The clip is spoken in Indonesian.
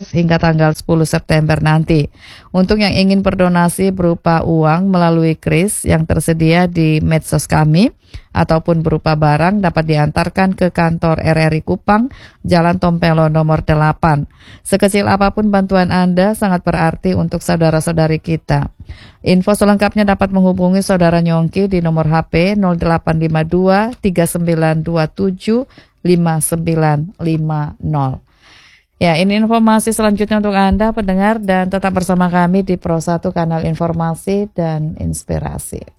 hingga tanggal 10 September nanti. Untuk yang ingin berdonasi berupa uang melalui kris yang tersedia di medsos kami ataupun berupa barang dapat diantarkan ke kantor RRI Kupang, Jalan Tompelo nomor 8. Sekecil apapun bantuan Anda sangat berarti untuk saudara-saudari kita. Info selengkapnya dapat menghubungi Saudara Nyongki di nomor HP 0852 3927 5950. Ya, ini informasi selanjutnya untuk Anda pendengar dan tetap bersama kami di Pro 1 Kanal Informasi dan Inspirasi.